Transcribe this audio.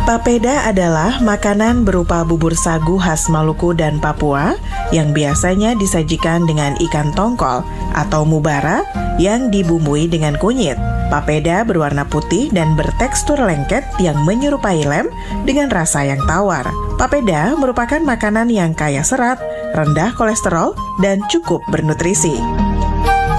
Papeda adalah makanan berupa bubur sagu khas Maluku dan Papua yang biasanya disajikan dengan ikan tongkol atau mubara yang dibumbui dengan kunyit. Papeda berwarna putih dan bertekstur lengket yang menyerupai lem dengan rasa yang tawar. Papeda merupakan makanan yang kaya serat, rendah kolesterol, dan cukup bernutrisi.